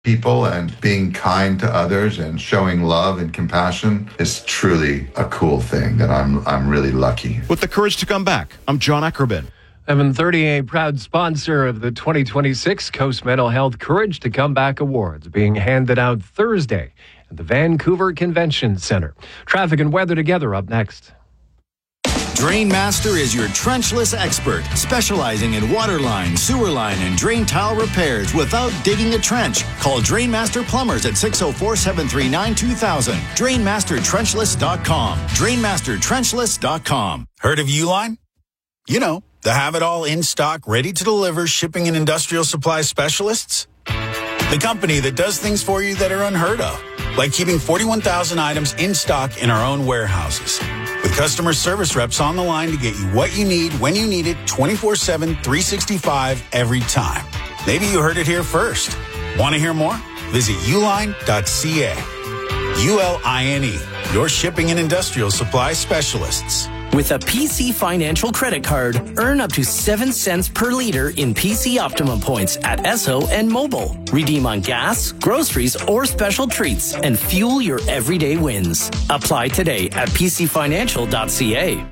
people and being kind to others and showing love and compassion is truly a cool thing that I'm really lucky. With the courage to come back, I'm John Eckerbin. 1130, a proud sponsor of the 2026 Coast Mental Health Courage to Come Back Awards, being handed out Thursday at the Vancouver Convention Center. Traffic and weather together up next. Drainmaster is your trenchless expert, specializing in water line, sewer line, and drain tile repairs without digging a trench. Call Drainmaster Plumbers at 604-739-2000. DrainmasterTrenchless.com. DrainmasterTrenchless.com. Heard of Uline? You know, the have-it-all in-stock, ready-to-deliver shipping and industrial supply specialists? The company that does things for you that are unheard of, like keeping 41,000 items in stock in our own warehouses. With customer service reps on the line to get you what you need when you need it 24/7, 365 every time. Maybe you heard it here first. Want to hear more? Visit uline.ca. ULINE, your shipping and industrial supply specialists. With a PC Financial credit card, earn up to 7 cents per liter in PC Optimum points at Esso and Mobile. Redeem on gas, groceries, or special treats and fuel your everyday wins. Apply today at pcfinancial.ca.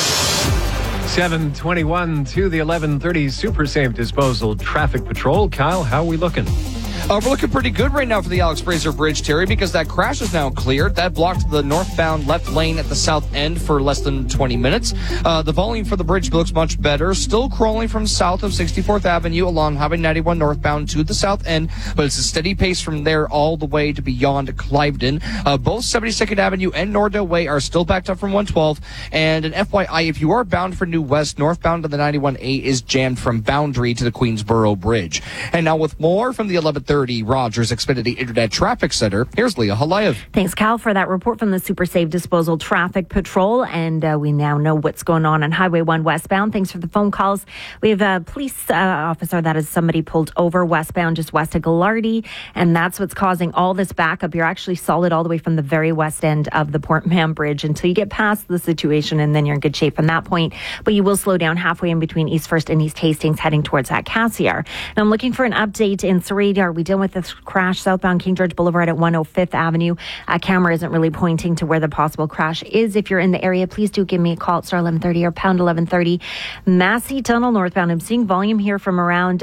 721 to the 1130 Super Safe Disposal Traffic Patrol. Kyle, how are we looking? We're looking pretty good right now for the Alex Fraser Bridge, Terry, because that crash is now cleared. That blocked the northbound left lane at the south end for less than 20 minutes. The volume for the bridge looks much better. Still crawling from south of 64th Avenue along Highway 91 northbound to the south end, but it's a steady pace from there all the way to beyond Cliveden. Both 72nd Avenue and Nordale Way are still backed up from 112. And an FYI, if you are bound for New West, northbound to the 91A is jammed from Boundary to the Queensboro Bridge. And now with more from the 1130 Rogers Xfinity Internet Traffic Center, here's Leah Halayev. Thanks, Cal, for that report from the Super Safe Disposal Traffic Patrol. And we now know what's going on Highway 1 westbound. Thanks for the phone calls. We have a police officer, that is somebody pulled over westbound just west of Gallardi, and that's what's causing all this backup. You're actually solid all the way from the very west end of the Port Mann Bridge until you get past the situation, and then you're in good shape from that point. But you will slow down halfway in between East First and East Hastings heading towards that Cassiar. Now I'm looking for an update in Surrey. Are we dealing with this crash southbound King George Boulevard at 105th Avenue? A camera isn't really pointing to where the possible crash is. If you're in the area, please do give me a call at star 1130 or pound 1130. Massey Tunnel northbound. I'm seeing volume here from around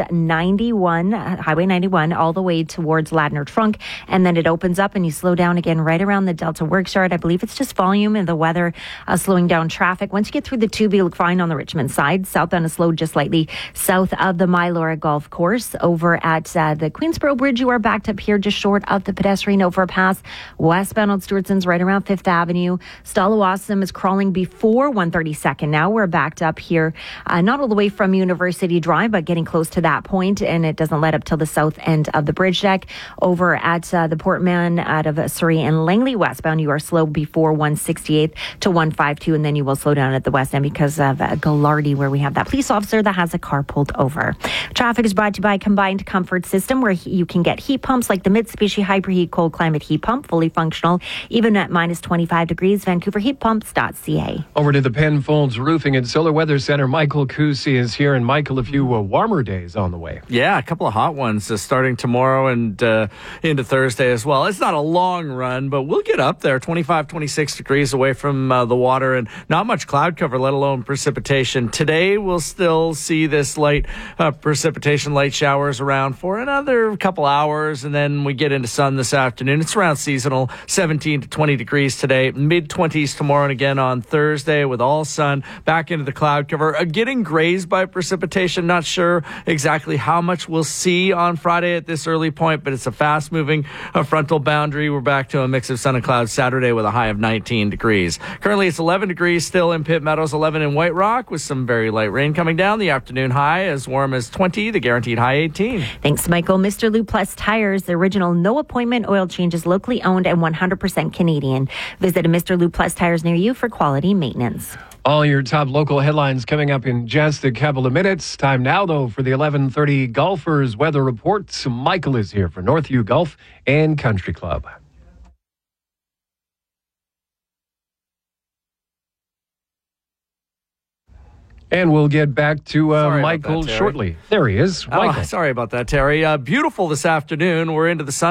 91, Highway 91, all the way towards Ladner Trunk, and then it opens up and you slow down again right around the Delta Works Yard. I believe it's just volume and the weather slowing down traffic. Once you get through the tube, you look fine on the Richmond side. Southbound is slowed just slightly south of the Mylora Golf Course. Over at the Queensboro Bridge, you are backed up here just short of the pedestrian overpass. Westbound on Stewartson's right around 5th Avenue. Stallawasam is crawling before 132nd. Now we're backed up here, not all the way from University Drive, but getting close to that point, and it doesn't let up till the south end of the bridge deck. Over at the Port Mann out of Surrey and Langley westbound, you are slow before 168th to 152, and then you will slow down at the west end because of Gallardi, where we have that police officer that has a car pulled over. Traffic is brought to you by Combined Comfort System, where you can get heat pumps like the Mitsubishi HyperHeat Cold Climate Heat Pump, fully functional, even at minus 25 degrees. VancouverHeatPumps.ca. Over to the Penfolds Roofing and Solar Weather Center. Michael Kusi is here. And Michael, a few warmer days on the way. Yeah, a couple of hot ones starting tomorrow and into Thursday as well. It's not a long run, but we'll get up there, 25, 26 degrees away from the water, and not much cloud cover, let alone precipitation. Today, we'll still see this light precipitation, light showers around for another couple hours, and then we get into sun this afternoon. It's around seasonal, 17 to 20 degrees today, mid-20s tomorrow, and again on Thursday with all sun, back into the cloud cover. Getting grazed by precipitation, not sure exactly how much we'll see on Friday at this early point, but it's a fast-moving frontal boundary. We're back to a mix of sun and clouds Saturday with a high of 19 degrees. Currently, it's 11 degrees still in Pitt Meadows, 11 in White Rock, with some very light rain coming down. The afternoon high as warm as 20, the guaranteed high 18. Thanks, Michael. Mr. Lou Plus Tires, the original no-appointment oil changes, locally owned and 100% Canadian. Visit a Mr. Lou Plus Tires near you for quality maintenance. All your top local headlines coming up in just a couple of minutes. Time now, though, for the 11:30 Golfers Weather Report. Michael is here for Northview Golf and Country Club. And we'll get back to Sorry about Michael that, Terry. shortly. There he is, Michael. Sorry about that, Terry. Beautiful this afternoon. We're into the sun.